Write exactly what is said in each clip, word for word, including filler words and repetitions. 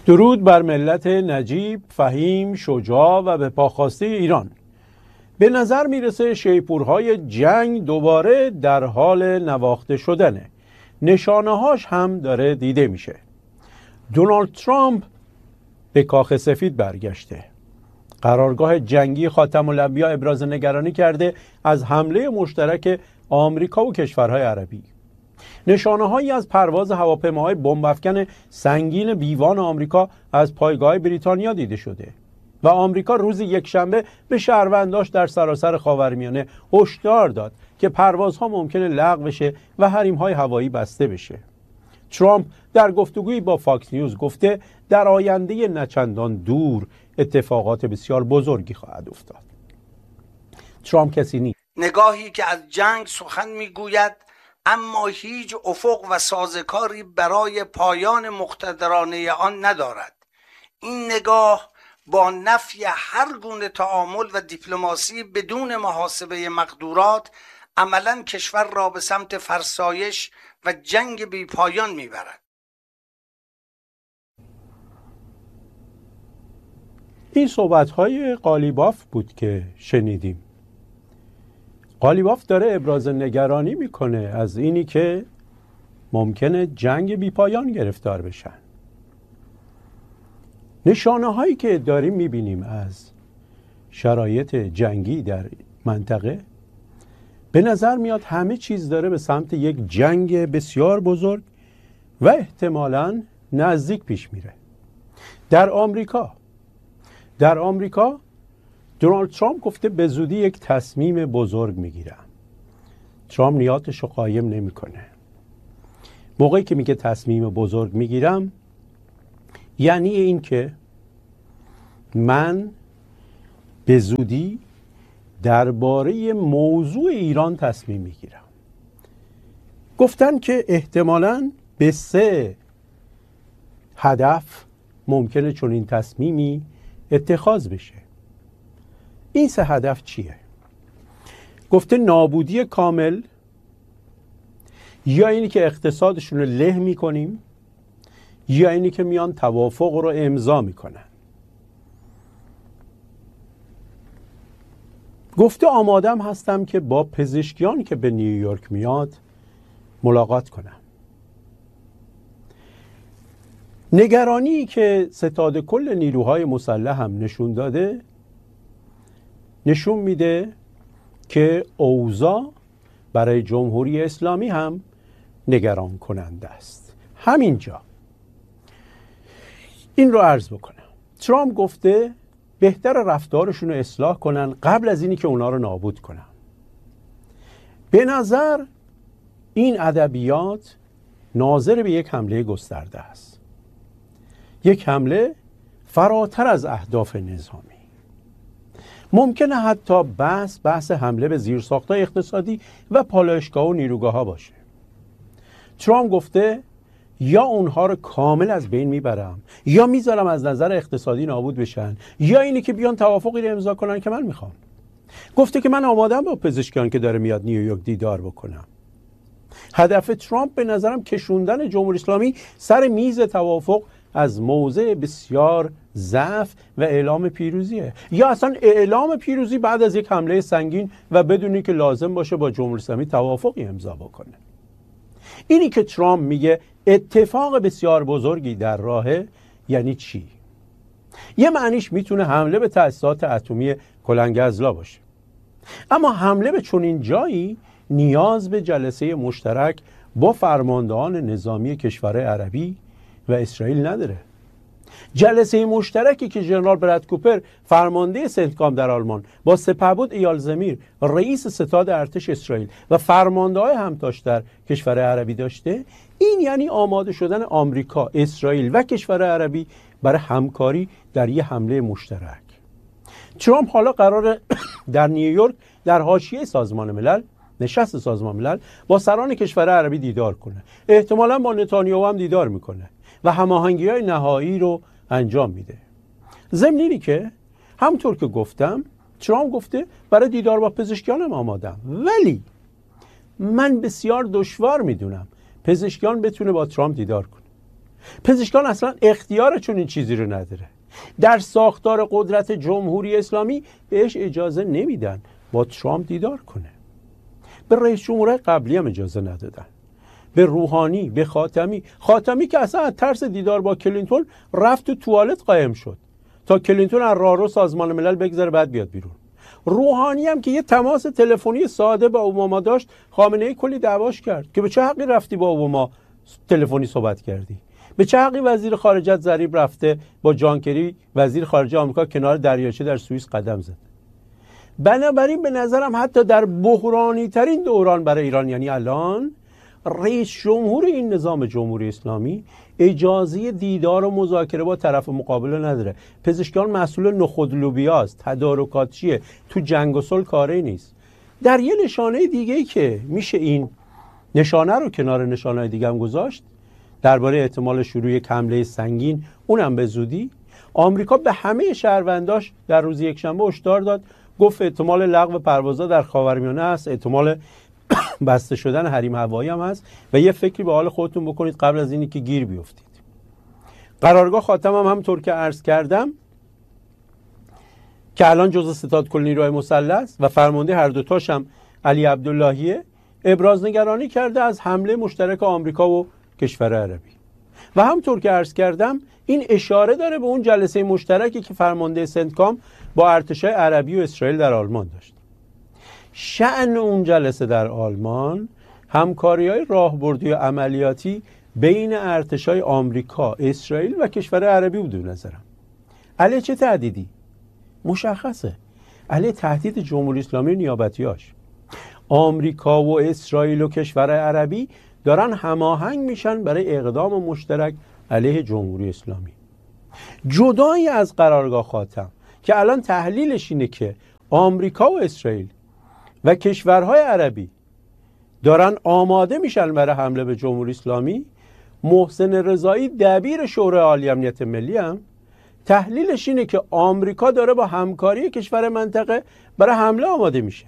درود بر ملت نجیب، فهیم، شجاع و به پاخواسته ایران. به نظر میرسه شیپورهای جنگ دوباره در حال نواخته شدنه. نشانه‌هاش هم داره دیده میشه. دونالد ترامپ به کاخ سفید برگشته. قرارگاه جنگی خاتم الانبیا ابراز نگرانی کرده از حمله مشترک آمریکا و کشورهای عربی. نشانه‌هایی از پرواز هواپیماهای بمب‌افکن سنگین بیوان آمریکا از پایگاه بریتانیا دیده شده و آمریکا روز یکشنبه به شهرونداش در سراسر خاورمیانه هشدار داد که پروازها ممکنه لغو بشه و حریم‌های هوایی بسته بشه. ترامپ در گفتگویی با فاکس نیوز گفته در آینده نچندان دور اتفاقات بسیار بزرگی خواهد افتاد. ترامپ کسی نیست. نگاهی که از جنگ سخن میگوید اما هیچ افق و سازکاری برای پایان مقتدرانه آن ندارد. این نگاه با نفی هر گونه تعامل و دیپلماسی بدون محاسبه مقدورات عملاً کشور را به سمت فرسایش و جنگ بی پایان میبرد. این صحبت‌های قالیباف بود که شنیدیم. قالیباف داره ابراز نگرانی میکنه از اینی که ممکنه جنگ بی پایان گرفتار بشن. نشانه هایی که داریم میبینیم از شرایط جنگی در منطقه به نظر میاد همه چیز داره به سمت یک جنگ بسیار بزرگ و احتمالاً نزدیک پیش میره. در آمریکا در آمریکا دونالد ترامپ گفته به زودی یک تصمیم بزرگ میگیرم. ترامپ نیاتش رو قایم نمیکنه. موقعی که میگه تصمیم بزرگ میگیرم یعنی این که من به زودی درباره موضوع ایران تصمیم میگیرم. گفتن که احتمالاً به سه هدف ممکنه چون این تصمیمی اتخاذ بشه. این سه هدف چیه؟ گفته نابودی کامل، یا اینی که اقتصادشون رو له میکنیم، یا اینی که میان توافق رو امضا میکنن. گفته آمادم هستم که با پزشکیان که به نیویورک میاد ملاقات کنم. نگرانی که ستاد کل نیروهای مسلح هم نشون داده نشون میده که اوضاع برای جمهوری اسلامی هم نگران کننده است. همینجا این رو عرض بکنم. ترامپ گفته بهتر رفتارشون رو اصلاح کنن قبل از اینی که اونا رو نابود کنن. به نظر این ادبیات ناظر به یک حمله گسترده است. یک حمله فراتر از اهداف نظامی. ممکنه حتی بحث بحث حمله به زیرساخت‌های اقتصادی و پالایشگاه و نیروگاه‌ها باشه. ترامپ گفته یا اونها رو کامل از بین میبرم یا میذارم از نظر اقتصادی نابود بشن، یا اینی که بیان توافقی رو امضا کنن که من میخوام. گفته که من آمادم با پزشکیان که داره میاد نیویورک دیدار بکنم. هدف ترامپ به نظرم کشوندن جمهوری اسلامی سر میز توافق از موضع بسیار ضعف و اعلام پیروزیه، یا اصلا اعلام پیروزی بعد از یک حمله سنگین و بدونی که لازم باشه با جمهوری اسلامی توافقی امضا بکنه. اینی که ترامپ میگه اتفاق بسیار بزرگی در راهه یعنی چی؟ یه معنیش میتونه حمله به تأسیسات اتمی کلنگ‌ازلا باشه، اما حمله به چنین جایی نیاز به جلسه مشترک با فرماندهان نظامی کشورهای عربی و اسرائیل نداره. جلسه مشترکی که ژنرال براد کوپر فرمانده سنتکام در آلمان با سپهبد ایال زمیر رئیس ستاد ارتش اسرائیل و فرمانده‌های همتاش در کشور عربی داشته، این یعنی آماده شدن آمریکا، اسرائیل و کشور عربی برای همکاری در یک حمله مشترک. ترامپ حالا قراره در نیویورک در حاشیه سازمان ملل نشست سازمان ملل با سران کشور عربی دیدار کنه. احتمالاً با نتانیاهو هم دیدار میکنه و هماهنگی‌های نهایی رو انجام میده. ضمن اینی که همونطور که گفتم ترامپ گفته برای دیدار با پزشکیانم آمادم، ولی من بسیار دشوار میدونم پزشکیان بتونه با ترامپ دیدار کنه. پزشکان اصلا اختیار چون این چیزی رو نداره. در ساختار قدرت جمهوری اسلامی بهش اجازه نمیدن با ترامپ دیدار کنه. به رئیس جمهورهای قبلی هم اجازه ندادن، به روحانی، به خاتمی. خاتمی که اصلا از ترس دیدار با کلینتون رفت تو توالت قایم شد تا کلینتون از راهرو سازمان ملل بگذره بعد بیاد بیرون. روحانی هم که یه تماس تلفنی ساده با اوباما داشت، خامنه‌ای کلی دعواش کرد که به چه حقی رفتی با اوباما تلفنی صحبت کردی؟ به چه حقی وزیر خارجه ظریف رفته با جان کری وزیر خارجه آمریکا کنار دریاچه در سوئیس قدم زد؟ بنابراین به نظرم حتی در بحرانی ترین دوران برای ایران، یعنی الان، رئیس جمهور این نظام جمهوری اسلامی اجازه دیدار و مذاکره با طرف مقابل نداره. پزشکان مسئول نخود لوبیاست، تدارکات چیه، تو جنگ و صلح کاری نیست. در یه نشانه دیگه‌ای که میشه این نشانه رو کنار نشانه‌های دیگه هم گذاشت درباره احتمال شروع یک حمله سنگین، اونم به زودی، آمریکا به همه شهرونداش در روز یکشنبه هشدار داد، گفت احتمال لغو پروازها در خاورمیانه است، احتمال بسته شدن حریم هوایی هم هست و یه فکری به حال خودتون بکنید قبل از اینی که گیر بیفتید. قرارگاه خاتم هم همونطور که عرض کردم که الان جزء ستاد کل نیروهای مسلح است و فرمانده هر دو تاش هم علی عبداللهیه، ابراز نگرانی کرده از حمله مشترک آمریکا و کشور عربی. و همونطور که عرض کردم این اشاره داره به اون جلسه مشترکی که فرمانده سنتکام با ارتشای عربی و اسرائیل در آلمان داشت. شأن اون جلسه در آلمان همکاری‌های راهبردی و عملیاتی بین ارتشای آمریکا، اسرائیل و کشور عربی بود. به نظرم علیه چه تهدیدی؟ مشخصه، علیه تهدید جمهوری اسلامی و نیابتیاش. آمریکا و اسرائیل و کشور عربی دارن هماهنگ میشن برای اقدام مشترک علیه جمهوری اسلامی. جدایی از قرارگاه خاتم که الان تحلیلش اینه که آمریکا و اسرائیل و کشورهای عربی دارن آماده میشن برای حمله به جمهوری اسلامی، محسن رضایی دبیر شورای عالی امنیت ملی هم تحلیلش اینه که آمریکا داره با همکاری کشور منطقه برای حمله آماده میشه.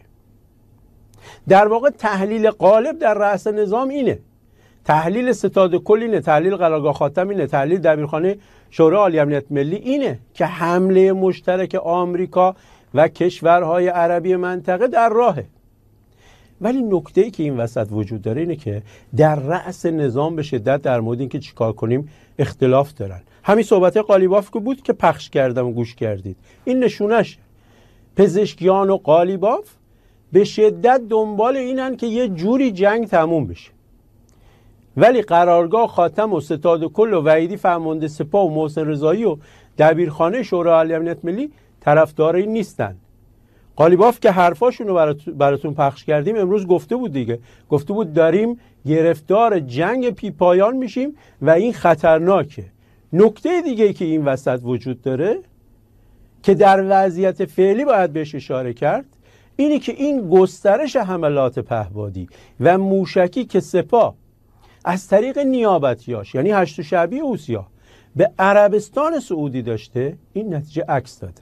در واقع تحلیل غالب در رأس نظام اینه، تحلیل ستاد کل اینه، تحلیل قرارگاه خاتم اینه، تحلیل دبیرخانه شورای عالی امنیت ملی اینه که حمله مشترک آمریکا و کشورهای عربی منطقه در راهه. ولی نکته‌ای که این وسط وجود داره اینه که در رأس نظام به شدت در مورد اینکه چیکار کنیم اختلاف دارن. همین صحبت قالیباف که بود که پخش کردم و گوش کردید، این نشونش. پزشکیان و قالیباف به شدت دنبال اینن که یه جوری جنگ تموم بشه، ولی قرارگاه خاتم و ستاد کل و وحیدی فرمانده سپاه و محسن رضایی و دبیرخانه شورای عالی امنیت ملی طرفدار این نیستن. قالیباف که حرفاشونو براتون پخش کردیم امروز گفته بود دیگه، گفته بود داریم گرفتار جنگ پی پایان میشیم و این خطرناکه. نکته دیگه که این وسط وجود داره که در وضعیت فعلی باید بهش اشاره کرد اینی که این گسترش حملات پهپادی و موشکی که سپاه از طریق نیابتیاش یعنی هشت شعبی حوثی‌ها به عربستان سعودی داشته، این نتیجه عکس داده،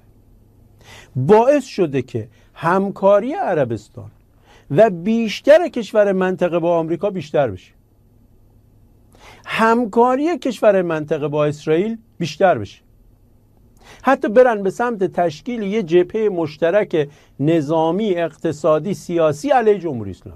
باعث شده که همکاری عربستان و بیشتر کشور منطقه با آمریکا بیشتر بشه، همکاری کشور منطقه با اسرائیل بیشتر بشه، حتی برن به سمت تشکیل یه جبهه مشترک نظامی، اقتصادی، سیاسی علیه جمهوری اسلامی.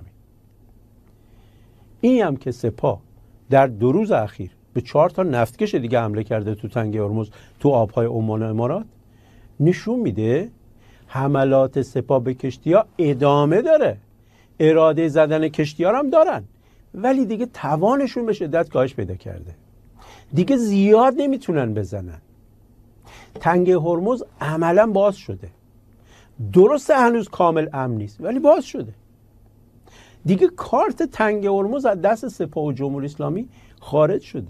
این هم که سپاه در دو روز اخیر به چهار تا نفتکش دیگه حمله کرده تو تنگه هرمز، تو آبهای عمان و امارات، نشون میده حملات سپاه به کشتی‌ها ادامه داره. اراده زدن کشتی‌ها هم دارن، ولی دیگه توانشون به شدت کاهش پیدا کرده، دیگه زیاد نمیتونن بزنن. تنگه هرمز عملا باز شده، درسته هنوز کامل امن نیست ولی باز شده. دیگه کارت تنگه هرمز از دست سپاه و جمهوری اسلامی خارج شده.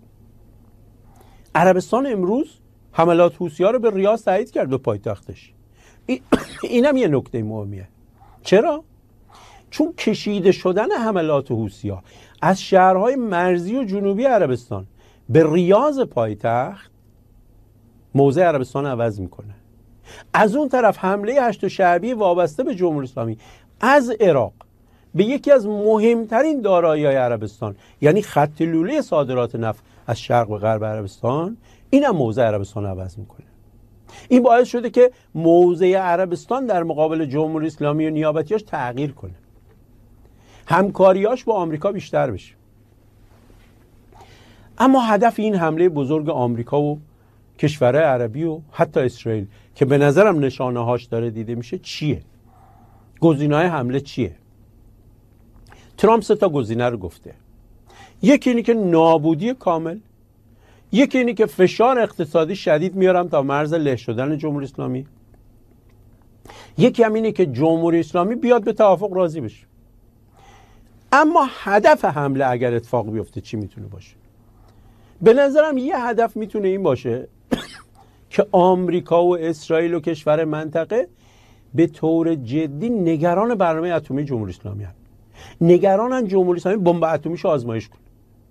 عربستان امروز حملات حوثی‌ها رو به ریاض تایید کرد به پایتختش. این اینم یه نکته مهمیه. چرا؟ چون کشیده شدن حملات حوثی‌ها از شهرهای مرزی و جنوبی عربستان به ریاض پایتخت موضع عربستان عوض میکنه. از اون طرف حمله هشت شعبی وابسته به جمهوری اسلامی از عراق به یکی از مهمترین دارایی‌های عربستان یعنی خط لوله صادرات نفت از شرق به غرب عربستان، این هم موضع عربستان عوض میکنه. این باعث شده که موضع عربستان در مقابل جمهوری اسلامی و نیابتیاش تغییر کنه، همکاریاش با آمریکا بیشتر بشه. اما هدف این حمله بزرگ آمریکا و کشورهای عربی و حتی اسرائیل که به نظرم نشانه هاش داره دیده میشه چیه؟ گزینه‌های حمله چیه؟ ترامپ سه تا گزینه رو گفته. یکی اینی که نابودی کامل، یکی اینی که فشار اقتصادی شدید میارم تا مرز له شدن جمهوری اسلامی، یکی هم اینه که جمهوری اسلامی بیاد به توافق راضی بشه. اما هدف حمله اگر اتفاق بیفته چی میتونه باشه؟ به نظرم یه هدف میتونه این باشه که آمریکا و اسرائیل و کشور منطقه به طور جدی نگران برنامه اتمی جمهوری اسلامی هستند. نگرانن جمهوری اسلامی بمب اتمیشو آزمایش کنه.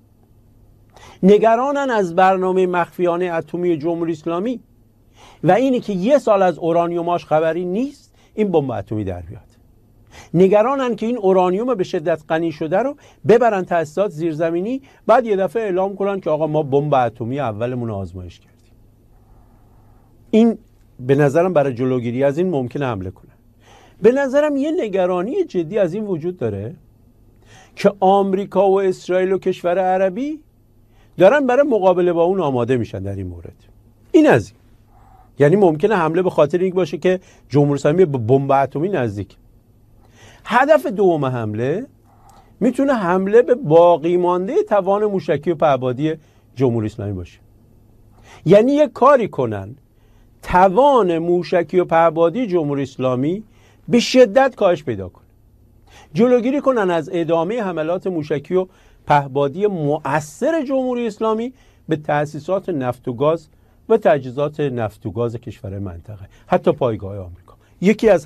نگرانن از برنامه مخفیانه اتمی جمهوری اسلامی و اینی که یه سال از اورانیوماش خبری نیست این بمب اتمی در بیاد. نگرانن که این اورانیوم به شدت غنی شده رو ببرن تأسیسات زیرزمینی، بعد یه دفعه اعلام کنن که آقا ما بمب اتمی اولمون آزمایش کردیم. این به نظرم برای جلوگیری از این ممکنه حمله کنن. به نظرم یه نگرانی جدی از این وجود داره که آمریکا و اسرائیل و کشور عربی دارن برای مقابله با اون آماده میشن در این مورد. این از این. یعنی ممکنه حمله به خاطر این باشه که جمهوری اسلامی به بمب اتمی نزدیک. هدف دوم حمله میتونه حمله به باقی مانده توان موشکی و پهپادی جمهوری اسلامی باشه. یعنی یه کاری کنن توان موشکی و پهپادی جمهوری اسلامی به شدت کاهش پیدا کنه. جلوگیری کنن از ادامه حملات موشکی و پهپادی مؤثر جمهوری اسلامی به تأسیسات نفت و گاز و تجهیزات نفت و گاز کشور منطقه، حتی پایگاه آمریکا. یکی از